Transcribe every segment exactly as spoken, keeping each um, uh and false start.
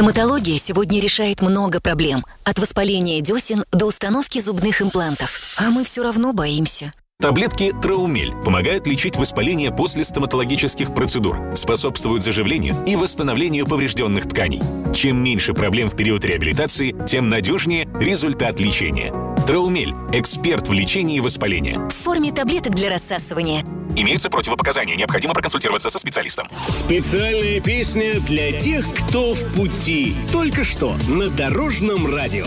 Стоматология сегодня решает много проблем. От воспаления десен до установки зубных имплантов. А мы все равно боимся. Таблетки Траумель помогают лечить воспаление после стоматологических процедур, способствуют заживлению и восстановлению поврежденных тканей. Чем меньше проблем в период реабилитации, тем надежнее результат лечения. Траумель – эксперт в лечении воспаления. В форме таблеток для рассасывания. Имеются противопоказания, необходимо проконсультироваться со специалистом. Специальная песня для тех, кто в пути. Только что на Дорожном радио.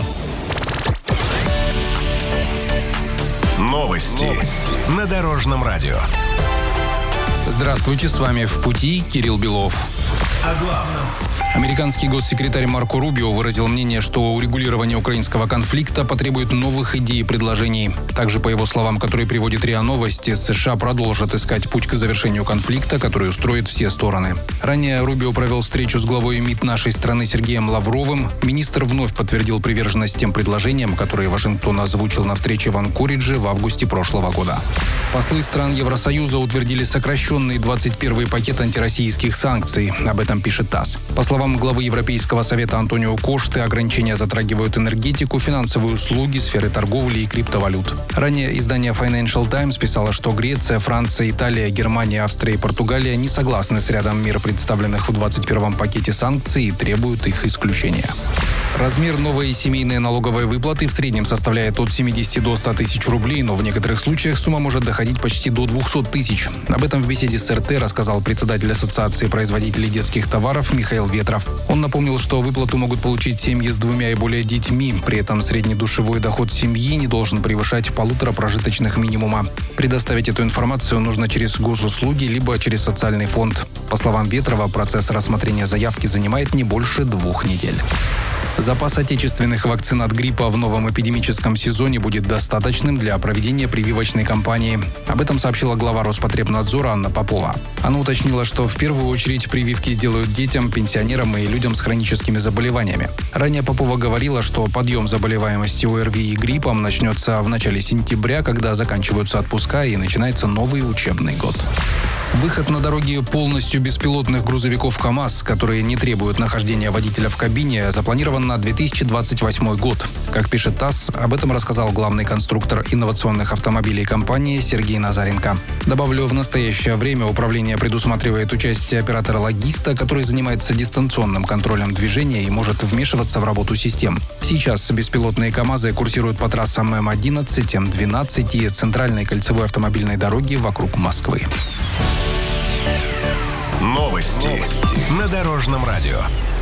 Новости, Новости на Дорожном радио. Здравствуйте, с вами «В пути» Кирилл Белов. О главном. Американский госсекретарь Марко Рубио выразил мнение, что урегулирование украинского конфликта потребует новых идей и предложений. Также, по его словам, которые приводит РИА Новости, США продолжат искать путь к завершению конфликта, который устроит все стороны. Ранее Рубио провел встречу с главой МИД нашей страны Сергеем Лавровым. Министр вновь подтвердил приверженность тем предложениям, которые Вашингтон озвучил на встрече в Анкоридже в августе прошлого года. Послы стран Евросоюза утвердили сокращенный двадцать первый пакет антироссийских санкций. Об этом пишет ТАСС. По словам главы Европейского совета Антонио Кошты, ограничения затрагивают энергетику, финансовые услуги, сферы торговли и криптовалют. Ранее издание Financial Times писало, что Греция, Франция, Италия, Германия, Австрия и Португалия не согласны с рядом мер, представленных в двадцать первом пакете санкций, и требуют их исключения. Размер новой семейной налоговой выплаты в среднем составляет от семидесяти до ста тысяч рублей, но в некоторых случаях сумма может доходить почти до двухсот тысяч. Об этом в беседе с эр тэ рассказал председатель Ассоциации производителей детских товаров Михаил Ветров. Он напомнил, что выплату могут получить семьи с двумя и более детьми. При этом средний душевой доход семьи не должен превышать полутора прожиточных минимума. Предоставить эту информацию нужно через госуслуги либо через социальный фонд. По словам Ветрова, процесс рассмотрения заявки занимает не больше двух недель. Запас отечественных вакцин от гриппа в новом эпидемическом сезоне будет достаточным для проведения прививочной кампании. Об этом сообщила глава Роспотребнадзора Анна Попова. Она уточнила, что в первую очередь прививки сделают детям, пенсионерам и людям с хроническими заболеваниями. Ранее Попова говорила, что подъем заболеваемости о эр ви и гриппом начнется в начале сентября, когда заканчиваются отпуска и начинается новый учебный год. Выход на дороги полностью беспилотных грузовиков КАМАЗ, которые не требуют нахождения водителя в кабине, запланирован на две тысячи двадцать восьмой год. Как пишет ТАСС, об этом рассказал главный конструктор инновационных автомобилей компании Сергей Назаренко. Добавлю, в настоящее время управление предусматривает участие оператора-логиста, который занимается дистанционным контролем движения и может вмешиваться в работу систем. Сейчас беспилотные КАМАЗы курсируют по трассам эм одиннадцать, эм двенадцать и центральной кольцевой автомобильной дороги вокруг Москвы. Новости, Новости на Дорожном радио.